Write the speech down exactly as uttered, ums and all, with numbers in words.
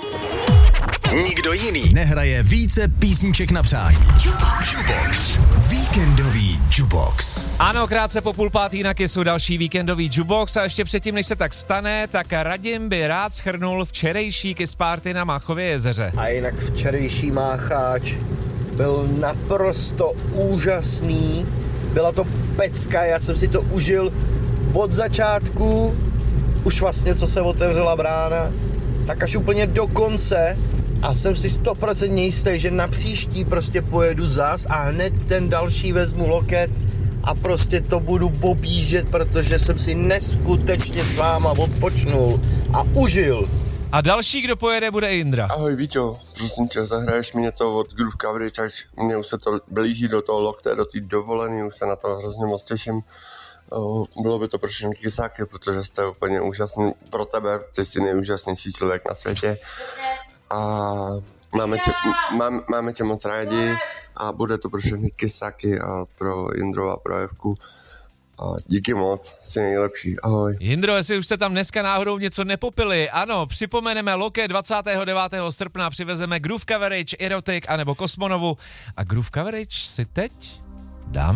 Nikdo jiný nehraje více písniček na přání. Jukebox. Jukebox. Víkendový Jukebox. Ano, krátce po půl pátý na Kissu další víkendový Jukebox a ještě předtím, než se tak stane, tak Radim by rád shrnul včerejší Kiss Party na Máchově jezeře. A jinak včerejší Mácháč byl naprosto úžasný. Byla to pecka, já jsem si to užil od začátku, už vlastně co se otevřela brána, tak až úplně do konce. A jsem si sto procent jistý, že na příští prostě pojedu zas a hned ten další vezmu loket a prostě to budu objíždět, protože jsem si neskutečně s váma odpočnul a užil. A další, kdo pojede, bude Jindra. Ahoj Víťo, prosím tě, zahraješ mi něco od Groove Coverage, až mě už se to blíží do toho lokte, do té dovolený, už se na to hrozně moc těším. Bylo by to pro všechny kysáky, protože jste úplně úžasný pro tebe, ty jsi nejúžasnější člověk na světě. A máme tě, mám, máme tě moc rádi a bude to pro všechny kysáky a pro Jindru a pro Evku. A díky moc, jsi nejlepší, ahoj. Jindro, jestli už jste tam dneska náhodou něco nepopili, ano, připomeneme Loket dvacátého devátého srpna, přivezeme Groove Coverage, Erotic anebo Kosmonovu a Groove Coverage si teď dáme